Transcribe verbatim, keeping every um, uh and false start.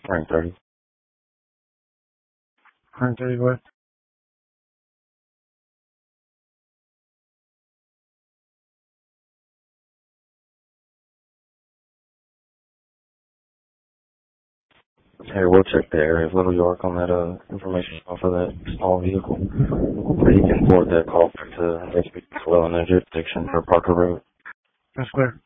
Frank thirty. Frank thirty, go ahead. Hey, we'll check the area of Little York on that uh information off of that small vehicle. So you can forward that call back to S B twelve in their jurisdiction for Parker Road. That's clear.